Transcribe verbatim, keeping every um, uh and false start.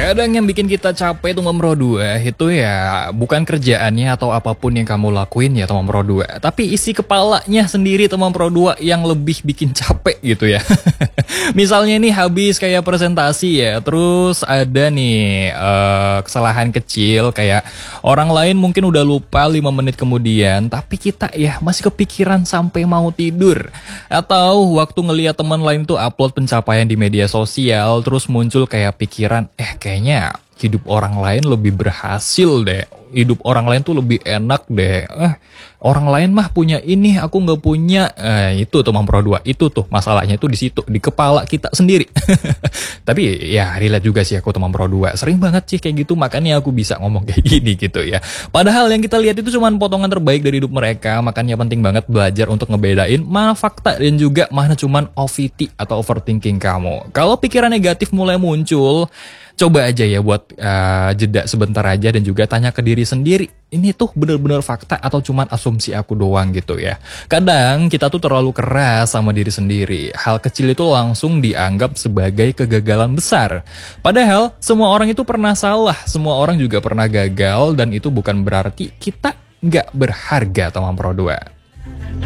Kadang yang bikin kita capek tuh nomor dua itu ya bukan kerjaannya atau apapun yang kamu lakuin ya teman pro dua, tapi isi kepalanya sendiri teman pro dua yang lebih bikin capek gitu ya. Misalnya nih habis kayak presentasi ya, terus ada nih uh, kesalahan kecil kayak orang lain mungkin udah lupa lima menit kemudian, tapi kita ya masih kepikiran sampai mau tidur. Atau waktu ngeliat teman lain tuh upload pencapaian di media sosial, terus muncul kayak pikiran, eh kayaknya hidup orang lain lebih berhasil deh. Hidup orang lain tuh lebih enak deh. Eh, orang lain mah punya ini, aku nggak punya. Eh, itu teman pro dua. Itu tuh masalahnya tuh di situ, di kepala kita sendiri. Tapi ya relate juga sih aku teman pro dua. Sering banget sih kayak gitu, makanya aku bisa ngomong kayak gini gitu ya. Padahal yang kita lihat itu cuma potongan terbaik dari hidup mereka, makanya penting banget belajar untuk ngebedain mana fakta dan juga mana cuman O V T atau overthinking kamu. Kalau pikiran negatif mulai muncul, coba aja ya buat uh, jeda sebentar aja dan juga tanya ke diri sendiri, ini tuh bener-bener fakta atau cuman asumsi aku doang gitu ya. Kadang kita tuh terlalu keras sama diri sendiri. Hal kecil itu langsung dianggap sebagai kegagalan besar. Padahal semua orang itu pernah salah, semua orang juga pernah gagal, dan itu bukan berarti kita nggak berharga teman pro dua.